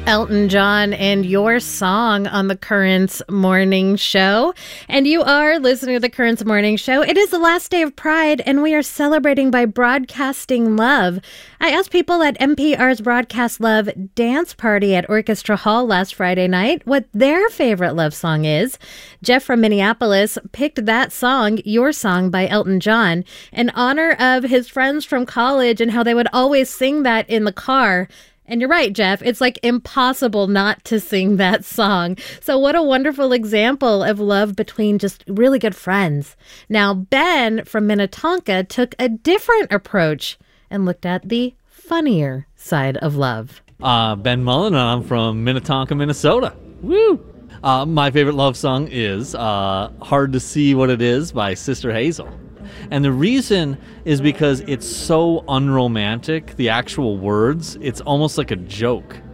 Elton John and Your Song on the Currents Morning Show. And you are listening to the Currents Morning Show. It is the last day of Pride, and we are celebrating by broadcasting love. I asked people at NPR's Broadcast Love dance party at Orchestra Hall last Friday night what their favorite love song is. Jeff from Minneapolis picked that song, Your Song by Elton John, in honor of his friends from college and how they would always sing that in the car. And you're right, Jeff. It's like impossible not to sing that song. So what a wonderful example of love between just really good friends. Now, Ben from Minnetonka took a different approach and looked at the funnier side of love. Ben Mullen, and I'm from Minnetonka, Minnesota. Woo! My favorite love song is Hard to See What It Is by Sister Hazel. And the reason is because it's so unromantic, the actual words, it's almost like a joke.